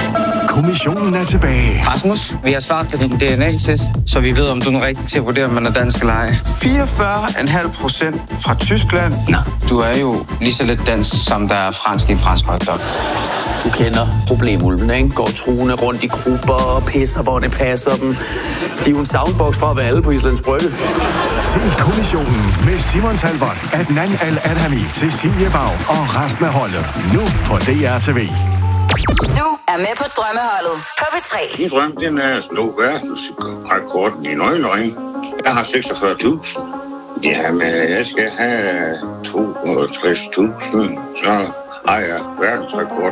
Kommissionen er tilbage. Rasmus, vi har svaret på din DNA-test, så vi ved, om du er rigtig til at vurdere, om man er dansk eller ej. 44,5% fra Tyskland. Nå, du er jo lige så lidt dansk, som der er fransk i en fransk hotdog. Du kender problemulvene, ikke? Går truende rundt i grupper og pisser, hvor det passer dem. De er jo en soundbox fra at være alle på Islands Brygge. Se Kommissionen med Simon Talbot, Adnan Al-Adhami, Cecilie Bau og resten af holdet. Nu på DR TV. Du er med på Drømmeholdet på P3. Min drøm, den er at slå verdensrekorden i nøgenøjne. Jeg har 46.000. Jamen, jeg skal have 62.000, så har jeg verdensrekord.